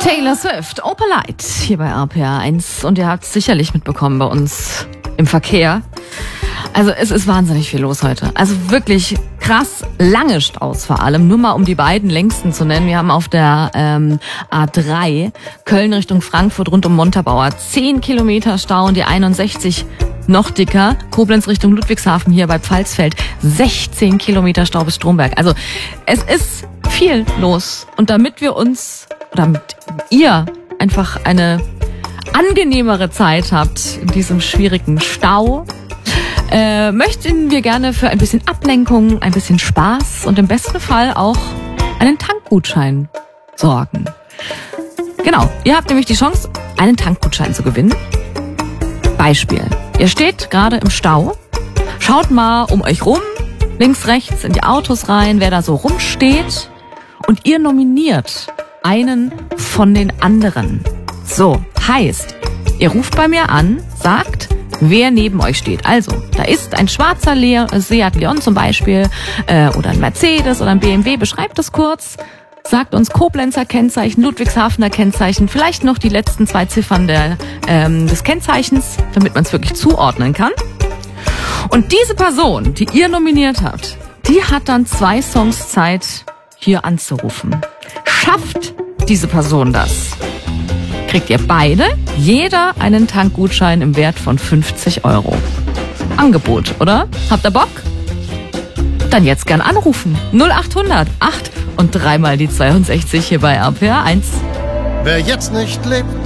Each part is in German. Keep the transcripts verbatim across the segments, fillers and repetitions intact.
Taylor Swift, Opalite, hier bei R P R eins. Und ihr habt es sicherlich mitbekommen bei uns im Verkehr. Also es ist wahnsinnig viel los heute. Also wirklich krass lange Staus vor allem. Nur mal um die beiden längsten zu nennen. Wir haben auf der ähm, A drei Köln Richtung Frankfurt rund um Montabaur zehn Kilometer Stau und die einundsechzig noch dicker. Koblenz Richtung Ludwigshafen hier bei Pfalzfeld sechzehn Kilometer Stau bis Stromberg. Also es ist viel los. Und damit wir uns, oder damit ihr einfach eine angenehmere Zeit habt in diesem schwierigen Stau, Äh, möchten wir gerne für ein bisschen Ablenkung, ein bisschen Spaß und im besten Fall auch einen Tankgutschein sorgen. Genau, ihr habt nämlich die Chance, einen Tankgutschein zu gewinnen. Beispiel, ihr steht gerade im Stau, schaut mal um euch rum, links, rechts in die Autos rein, wer da so rumsteht und ihr nominiert einen von den anderen. So, heißt, ihr ruft bei mir an, sagt, wer neben euch steht. Also, da ist ein schwarzer Le- Seat Leon zum Beispiel äh, oder ein Mercedes oder ein B M W. Beschreibt es kurz, sagt uns Koblenzer Kennzeichen, Ludwigshafener Kennzeichen, vielleicht noch die letzten zwei Ziffern der, ähm, des Kennzeichens, damit man es wirklich zuordnen kann. Und diese Person, die ihr nominiert habt, die hat dann zwei Songs Zeit, hier anzurufen. Schafft diese Person das? Kriegt ihr beide, jeder einen Tankgutschein im Wert von fünfzig Euro. Angebot, oder? Habt ihr Bock? Dann jetzt gern anrufen. null achthundert acht und dreimal die zweiundsechzig hier bei R P R eins. Wer jetzt nicht lebt,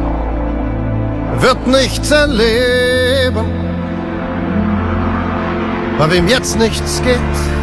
wird nichts erleben. Bei wem jetzt nichts geht,